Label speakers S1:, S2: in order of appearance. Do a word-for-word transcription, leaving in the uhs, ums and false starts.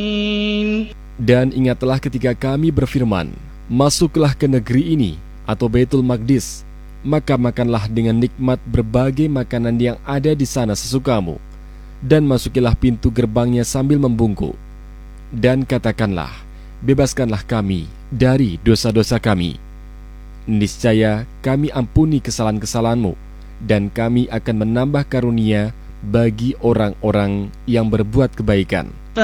S1: Dan ingatlah ketika kami berfirman, masuklah ke negeri ini atau Baitul Maqdis, maka makanlah dengan nikmat berbagai makanan yang ada di sana sesukamu, dan masukilah pintu gerbangnya sambil membungkuk. Dan katakanlah, bebaskanlah kami dari dosa-dosa kami. Niscaya kami ampuni kesalahan-kesalahanmu, dan kami akan menambah karunia bagi orang-orang yang berbuat kebaikan.